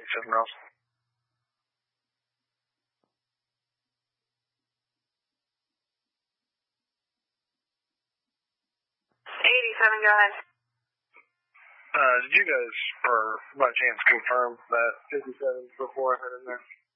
87 miles. 87, go ahead. Did you guys, by chance, confirm that 57 before I head in there?